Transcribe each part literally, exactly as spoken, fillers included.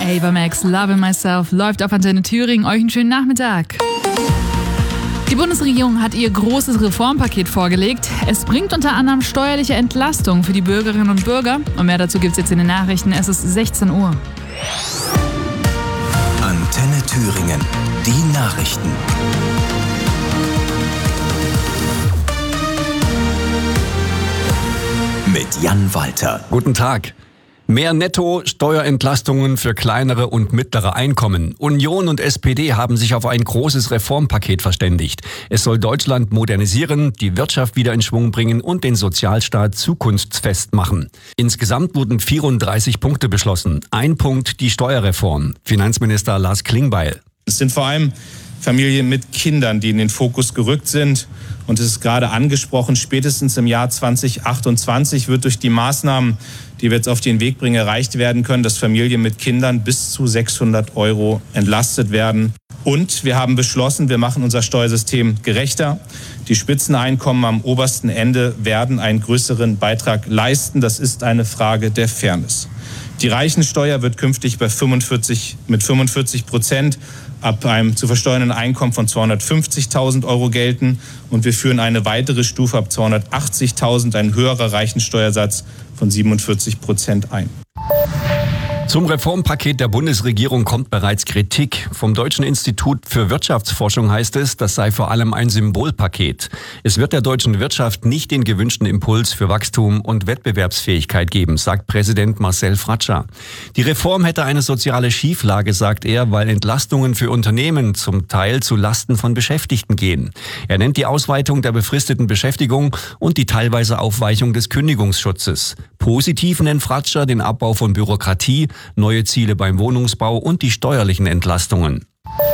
Ava Max, Loving Myself, läuft auf Antenne Thüringen. Euch einen schönen Nachmittag. Die Bundesregierung hat ihr großes Reformpaket vorgelegt. Es bringt unter anderem steuerliche Entlastung für die Bürgerinnen und Bürger. Und mehr dazu gibt es jetzt in den Nachrichten. Es ist sechzehn Uhr. Antenne Thüringen, die Nachrichten. Mit Jan Walter. Guten Tag. Mehr Netto-Steuerentlastungen für kleinere und mittlere Einkommen. Union und S P D haben sich auf ein großes Reformpaket verständigt. Es soll Deutschland modernisieren, die Wirtschaft wieder in Schwung bringen und den Sozialstaat zukunftsfest machen. Insgesamt wurden vierunddreißig Punkte beschlossen. Ein Punkt die Steuerreform. Finanzminister Lars Klingbeil. Es sind vor allem Familien mit Kindern, die in den Fokus gerückt sind. Und es ist gerade angesprochen, spätestens im Jahr zwanzig achtundzwanzig wird durch die Maßnahmen, die wir jetzt auf den Weg bringen, erreicht werden können, dass Familien mit Kindern bis zu sechshundert Euro entlastet werden. Und wir haben beschlossen, wir machen unser Steuersystem gerechter. Die Spitzeneinkommen am obersten Ende werden einen größeren Beitrag leisten. Das ist eine Frage der Fairness. Die Reichensteuer wird künftig bei fünfundvierzig, mit fünfundvierzig Prozent ab einem zu versteuernden Einkommen von zweihundertfünfzigtausend Euro gelten. Und wir führen eine weitere Stufe ab zweihundertachtzigtausend, ein höherer Reichensteuersatz von siebenundvierzig Prozent ein. Zum Reformpaket der Bundesregierung kommt bereits Kritik. Vom Deutschen Institut für Wirtschaftsforschung heißt es, das sei vor allem ein Symbolpaket. Es wird der deutschen Wirtschaft nicht den gewünschten Impuls für Wachstum und Wettbewerbsfähigkeit geben, sagt Präsident Marcel Fratscher. Die Reform hätte eine soziale Schieflage, sagt er, weil Entlastungen für Unternehmen zum Teil zu Lasten von Beschäftigten gehen. Er nennt die Ausweitung der befristeten Beschäftigung und die teilweise Aufweichung des Kündigungsschutzes. Positiv nennt Fratscher den Abbau von Bürokratie, neue Ziele beim Wohnungsbau und die steuerlichen Entlastungen.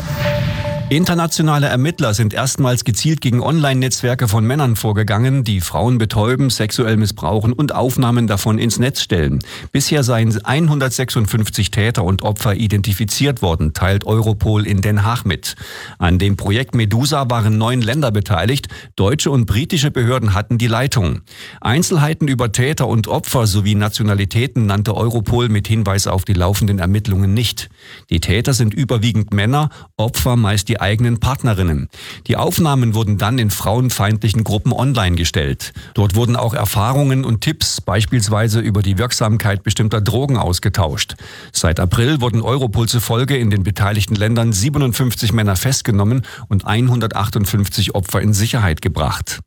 Internationale Ermittler sind erstmals gezielt gegen Online-Netzwerke von Männern vorgegangen, die Frauen betäuben, sexuell missbrauchen und Aufnahmen davon ins Netz stellen. Bisher seien hundertsechsundfünfzig Täter und Opfer identifiziert worden, teilt Europol in Den Haag mit. An dem Projekt Medusa waren neun Länder beteiligt, deutsche und britische Behörden hatten die Leitung. Einzelheiten über Täter und Opfer sowie Nationalitäten nannte Europol mit Hinweis auf die laufenden Ermittlungen nicht. Die Täter sind überwiegend Männer, Opfer meist die eigenen Partnerinnen. Die Aufnahmen wurden dann in frauenfeindlichen Gruppen online gestellt. Dort wurden auch Erfahrungen und Tipps, beispielsweise über die Wirksamkeit bestimmter Drogen, ausgetauscht. Seit April wurden Europol zufolge in den beteiligten Ländern siebenundfünfzig Männer festgenommen und hundertachtundfünfzig Opfer in Sicherheit gebracht.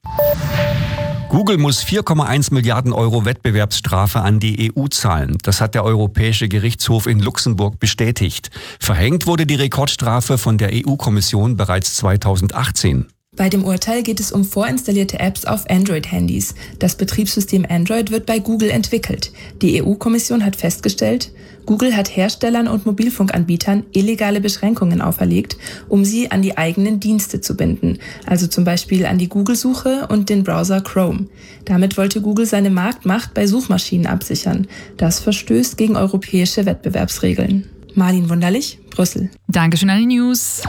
Google muss vier Komma eins Milliarden Euro Wettbewerbsstrafe an die E U zahlen. Das hat der Europäische Gerichtshof in Luxemburg bestätigt. Verhängt wurde die Rekordstrafe von der E U-Kommission bereits zweitausendachtzehn. Bei dem Urteil geht es um vorinstallierte Apps auf Android-Handys. Das Betriebssystem Android wird bei Google entwickelt. Die E U-Kommission hat festgestellt, Google hat Herstellern und Mobilfunkanbietern illegale Beschränkungen auferlegt, um sie an die eigenen Dienste zu binden, also zum Beispiel an die Google-Suche und den Browser Chrome. Damit wollte Google seine Marktmacht bei Suchmaschinen absichern. Das verstößt gegen europäische Wettbewerbsregeln. Marlin Wunderlich, Brüssel. Dankeschön an die News.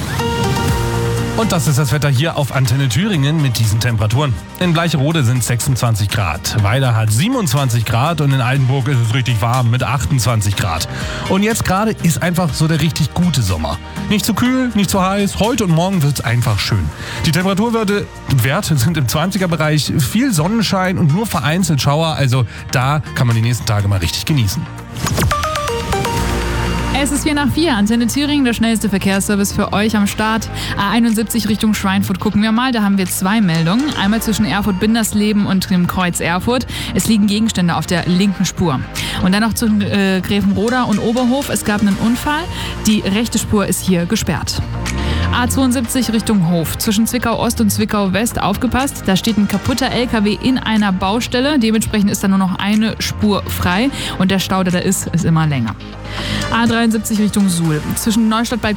Und das ist das Wetter hier auf Antenne Thüringen mit diesen Temperaturen. In Bleicherode sind sechsundzwanzig Grad, Weiler hat siebenundzwanzig Grad und in Altenburg ist es richtig warm mit achtundzwanzig Grad. Und jetzt gerade ist einfach so der richtig gute Sommer. Nicht zu kühl, nicht zu heiß, heute und morgen wird es einfach schön. Die Temperaturwerte Werte sind im zwanziger-Bereich, viel Sonnenschein und nur vereinzelt Schauer, also da kann man die nächsten Tage mal richtig genießen. Es ist vier nach vier, Antenne Thüringen, der schnellste Verkehrsservice für euch am Start. A einundsiebzig Richtung Schweinfurt gucken wir mal, da haben wir zwei Meldungen. Einmal zwischen Erfurt-Bindersleben und dem Kreuz Erfurt. Es liegen Gegenstände auf der linken Spur. Und dann noch zu äh, Gräfenroda und Oberhof. Es gab einen Unfall, die rechte Spur ist hier gesperrt. A zweiundsiebzig Richtung Hof. Zwischen Zwickau Ost und Zwickau West aufgepasst. Da steht ein kaputter L K W in einer Baustelle. Dementsprechend ist da nur noch eine Spur frei. Und der Stau, der da ist, ist immer länger. A dreiundsiebzig Richtung Suhl. Zwischen Neustadt bei